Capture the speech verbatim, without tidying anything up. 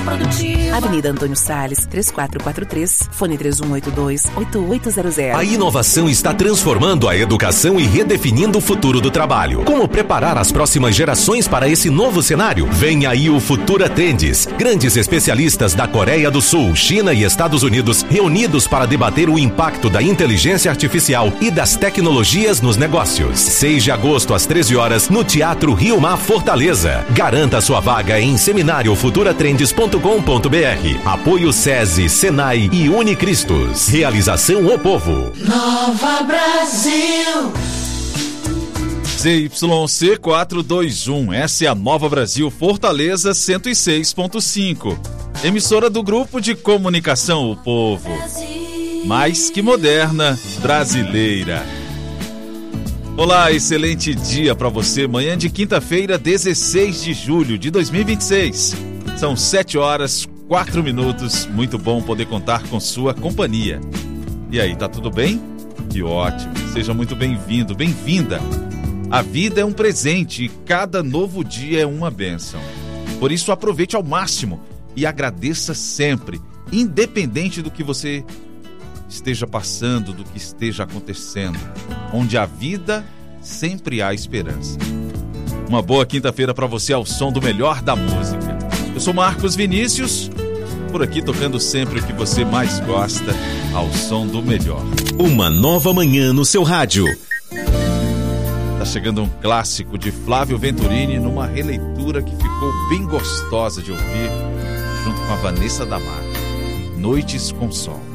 produtivo. Avenida Antônio Salles, três quatro quatro três, fone três um oito dois, oito oito zero zero. A inovação está transformando a educação e redefinindo o futuro do trabalho. Como preparar as próximas gerações para esse novo cenário? Vem aí o Futura Tendes. Grandes especialistas da Coreia do Sul, China e Estados Unidos reunidos para debater o impacto da inteligência artificial e das tecnologias nos negócios. seis de agosto às treze horas no Teatro Rio Mar Fortaleza. Garanta sua vaga em seminário futura trendes ponto com ponto br. Apoio SESI, Senai e Unicristos. Realização O Povo. Nova Brasil. Z Y C quatrocentos e vinte e um, essa é a Nova Brasil Fortaleza cento e seis ponto cinco. Emissora do Grupo de Comunicação O Povo. Mais que moderna, brasileira. Olá, excelente dia para você. Manhã de quinta-feira, dezesseis de julho de dois mil e vinte e seis. São sete horas, quatro minutos. Muito bom poder contar com sua companhia. E aí, tá tudo bem? Que ótimo. Seja muito bem-vindo, bem-vinda. A vida é um presente e cada novo dia é uma bênção. Por isso, aproveite ao máximo e agradeça sempre, independente do que você esteja passando, do que esteja acontecendo. Onde há vida, sempre há esperança. Uma boa quinta-feira para você ao som do melhor da música. Eu sou Marcos Vinícius, por aqui tocando sempre o que você mais gosta, ao som do melhor. Uma nova manhã no seu rádio. Tá chegando um clássico de Flávio Venturini numa releitura que ficou bem gostosa de ouvir, junto com a Vanessa da Mata. Noites com Sol.